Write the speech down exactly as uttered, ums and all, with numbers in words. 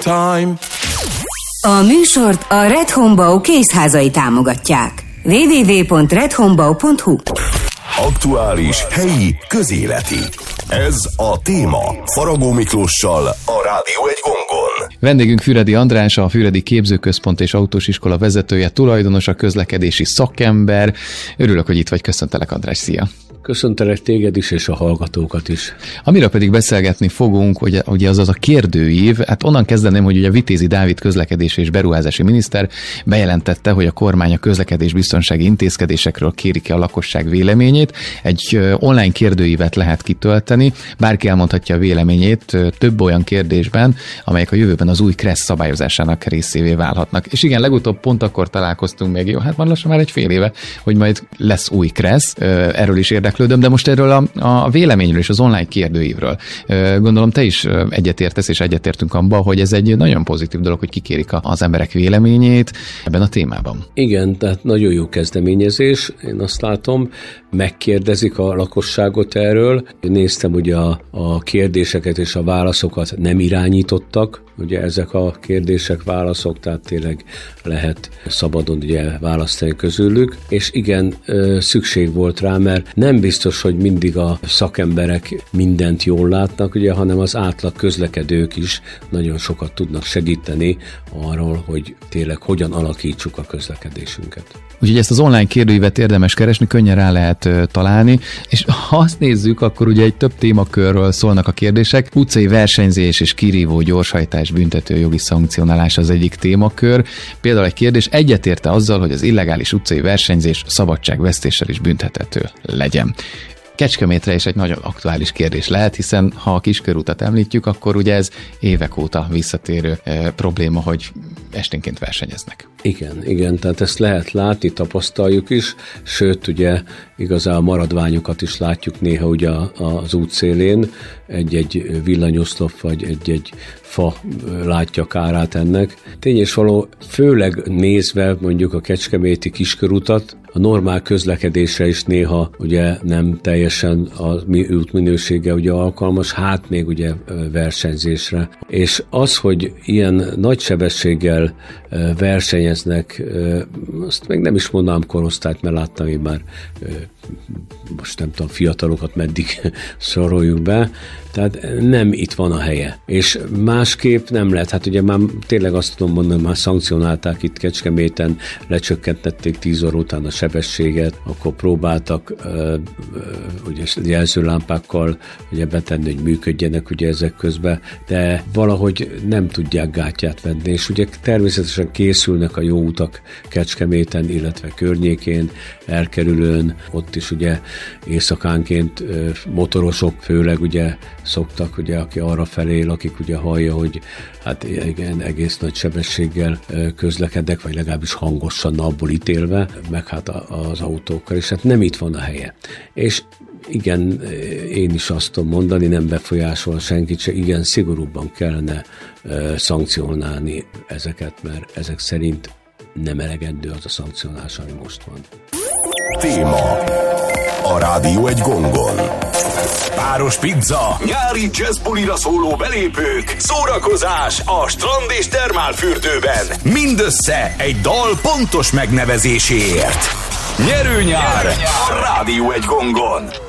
time. A műsort a Red Homebau kézházai támogatják. double-u double-u double-u pont red homebau pont hu. Aktuális, helyi, közéleti. Ez a téma. Faragó Miklóssal a Rádió egy gongon. Vendégünk Füredi András, a Füredi Képzőközpont és Autós Iskola vezetője, tulajdonos, a közlekedési szakember. Örülök, hogy itt vagy, köszöntelek, András, szia! Köszöntelek téged is, és a hallgatókat is. Amiről pedig beszélgetni fogunk, ugye, ugye az az a kérdőív, hát onnan kezdeném, hogy ugye Vitézi Dávid közlekedési és beruházási miniszter bejelentette, hogy a kormány a közlekedés biztonsági intézkedésekről kéri ki a lakosság véleményét. Egy online kérdőívet lehet kitölteni, bárki elmondhatja a véleményét több olyan kérdésben, amelyek a jövőben az új KRESZ szabályozásának részévé válhatnak. És igen, legutóbb pont akkor találkoztunk még, jó, hát már lassan már egy fél éve, hogy majd lesz új KRESZ, erről is érdeklődöm, de most erről a, a véleményről és az online kérdőívről. Gondolom te is egyetértesz, és egyetértünk abban, hogy ez egy nagyon pozitív dolog, hogy kikérik az emberek véleményét ebben a témában. Igen, tehát nagyon jó kezdeményezés, én azt látom, megkérdezik a lakosságot erről. Néztem, ugye a, a kérdéseket és a válaszokat nem irányítottak, ugye ezek a kérdések, válaszok, tehát tényleg lehet szabadon ugye választani közülük, és igen, szükség volt rá, mert nem biztos, hogy mindig a szakemberek mindent jól látnak, ugye, hanem az átlag közlekedők is nagyon sokat tudnak segíteni arról, hogy tényleg hogyan alakítsuk a közlekedésünket. Úgyhogy ezt az online kérdőívet érdemes keresni, könnyen rá lehet találni, és ha azt nézzük, akkor ugye egy több témakörről szólnak a kérdések. Utcai versenyzés és kirívó gyorshajtás büntető jogi szankcionálás az egyik témakör. Például egy kérdés, egyetérte azzal, hogy az illegális utcai versenyzés szabadságvesztéssel is büntethető legyen. Kecskemétre is egy nagyon aktuális kérdés lehet, hiszen ha a Kiskörútat említjük, akkor ugye ez évek óta visszatérő e, probléma, hogy esténként versenyeznek. Igen, igen, tehát ezt lehet látni, tapasztaljuk is, sőt, ugye igazán a maradványokat is látjuk néha ugye az útszélén, egy-egy villanyoszlop vagy egy-egy fa látja kárát ennek. Tény és való, főleg nézve mondjuk a kecskeméti Kiskörutat, a normál közlekedésre is néha ugye nem teljesen a útminősége ugye alkalmas, hát még ugye versenyzésre. És az, hogy ilyen nagy sebességgel versenyeznek, azt még nem is mondanám korosztályt, mert láttam én már, most nem tudom, fiatalokat meddig soroljuk be, tehát nem itt van a helye. És másképp nem lehet, hát ugye már tényleg azt tudom mondani, már szankcionálták itt Kecskeméten, lecsökkentették tíz óra után a sebességet, akkor próbáltak uh, uh, ugye jelzőlámpákkal ugye betenni, hogy működjenek ugye ezek közben, de valahogy nem tudják gátját venni, és ugye természetesen készülnek a jó utak Kecskeméten, illetve környékén, elkerülőn, ott is ugye éjszakánként uh, motorosok főleg ugye szoktak, ugye, aki arra felé lakik, ugye hallja, hogy hát igen, egész nagy sebességgel közlekednek, vagy legalábbis hangosan abból ítélve, meg hát az autókkal, és hát nem itt van a helye. És igen, én is azt tudom mondani, nem befolyásol senkit se, igen, szigorúbban kellene uh, szankcionálni ezeket, mert ezek szerint nem elegendő az a szankcionálás, ami most van. Téma. A Rádió egy gongon. Páros pizza, nyári jazzbulira szóló belépők, szórakozás a strand és termálfürdőben. Mindössze egy dal pontos megnevezéséért. Nyerő nyár a Rádió egy gongon.